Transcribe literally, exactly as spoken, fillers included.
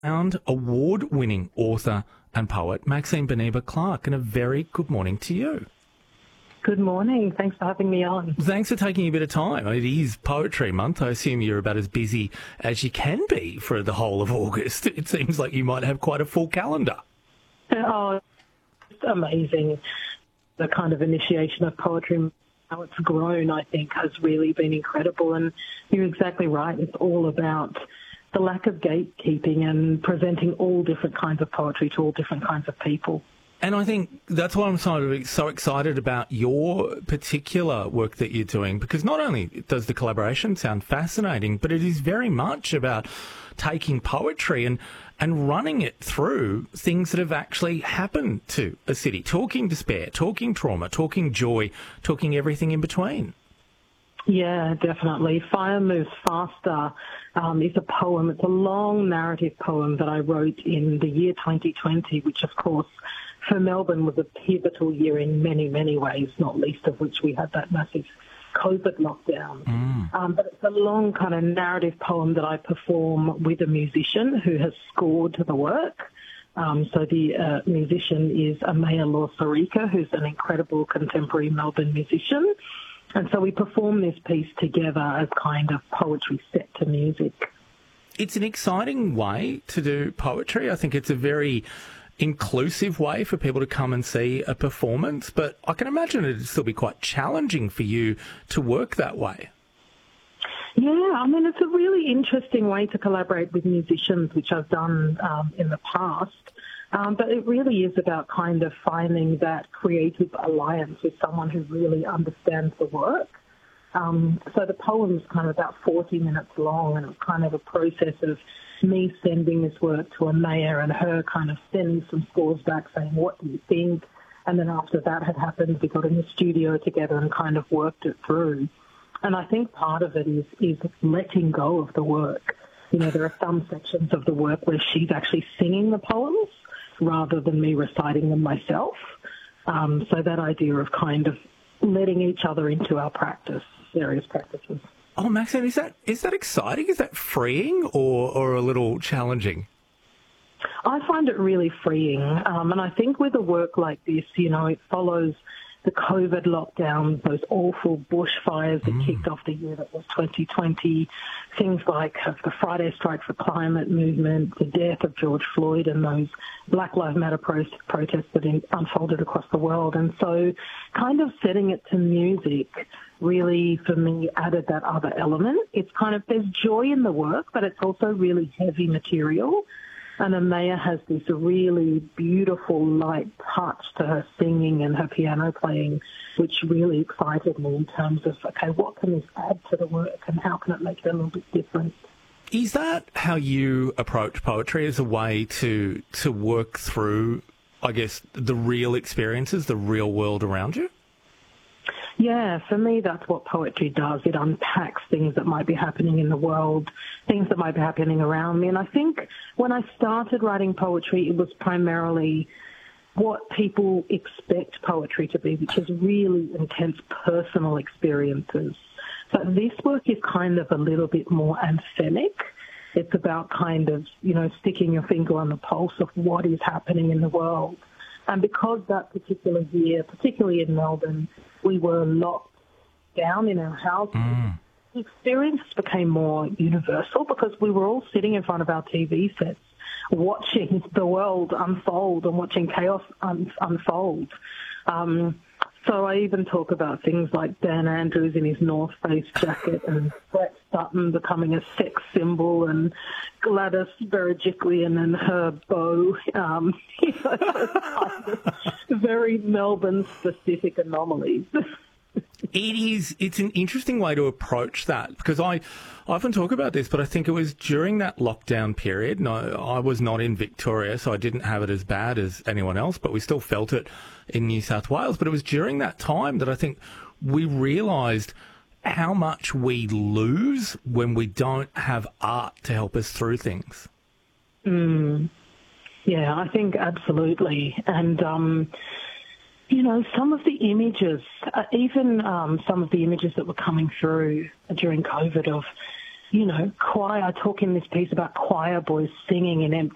Sound award-winning author and poet Maxine Beneba Clark, and a very good morning to you. Good morning. Thanks for having me on. Thanks for taking a bit of time. It is Poetry Month. I assume you're about as busy as you can be for the whole of August. It seems like you might have quite a full calendar. Oh, it's amazing. The kind of initiation of poetry, how it's grown, I think, has really been incredible. And you're exactly right. It's all about the lack of gatekeeping and presenting all different kinds of poetry to all different kinds of people. And I think that's why I'm so, so excited about your particular work that you're doing, because not only does the collaboration sound fascinating, but it is very much about taking poetry and, and running it through things that have actually happened to a city, talking despair, talking trauma, talking joy, talking everything in between. Yeah, definitely. Fire Moves Faster um, is a poem. It's a long narrative poem that I wrote in the year twenty twenty, which, of course, for Melbourne was a pivotal year in many, many ways, not least of which we had that massive COVID lockdown. Mm. Um, but it's a long kind of narrative poem that I perform with a musician who has scored the work. Um, so the uh, musician is Amaya Law-Sarika, who's an incredible contemporary Melbourne musician. And so we perform this piece together as kind of poetry set to music. It's an exciting way to do poetry. I think it's a very inclusive way for people to come and see a performance, but I can imagine it'd still be quite challenging for you to work that way. Yeah, I mean, it's a really interesting way to collaborate with musicians, which I've done um, in the past. Um, but it really is about kind of finding that creative alliance with someone who really understands the work. Um, so the poem's kind of about forty minutes long, and it's kind of a process of me sending this work to Amaya and her kind of sending some scores back saying, what do you think? And then after that had happened, we got in the studio together and kind of worked it through. And I think part of it is, is letting go of the work. You know, there are some sections of the work where she's actually singing the poems rather than me reciting them myself. Um, so that idea of kind of letting each other into our practice, various practices. Oh, Maxine, is that is that exciting? Is that freeing or, or a little challenging? I find it really freeing. Um, and I think with a work like this, you know, it follows the COVID lockdowns, those awful bushfires that mm. kicked off the year that was twenty twenty, things like the Friday Strike for Climate movement, the death of George Floyd, and those Black Lives Matter pro- protests that unfolded across the world. And so kind of setting it to music really, for me, added that other element. It's kind of, there's joy in the work, but it's also really heavy material. And Amaya has this really beautiful, light touch to her singing and her piano playing, which really excited me in terms of, okay, what can this add to the work and how can it make it a little bit different? Is that how you approach poetry, as a way to to work through, I guess, the real experiences, the real world around you? Yeah, for me, that's what poetry does. It unpacks things that might be happening in the world, things that might be happening around me. And I think when I started writing poetry, it was primarily what people expect poetry to be, which is really intense personal experiences. But this work is kind of a little bit more anthemic. It's about kind of, you know, sticking your finger on the pulse of what is happening in the world. And because that particular year, particularly in Melbourne, we were locked down in our houses, mm. the experience became more universal because we were all sitting in front of our T V sets watching the world unfold and watching chaos un- unfold. Um, so I even talk about things like Dan Andrews in his North Face jacket and Brett Sutton becoming a sex symbol and Gladys Berejiklian and her bow. Um, you know, kind of very Melbourne-specific anomalies. It is, it's an interesting way to approach that, because I, I often talk about this, but I think it was during that lockdown period. No, I was not in Victoria, so I didn't have it as bad as anyone else, but we still felt it in New South Wales. But it was during that time that I think we realised how much we lose when we don't have art to help us through things. Mm. Yeah, I think absolutely. And, um, you know, some of the images, uh, even um, some of the images that were coming through during COVID of, you know, choir, I talk in this piece about choir boys singing in empty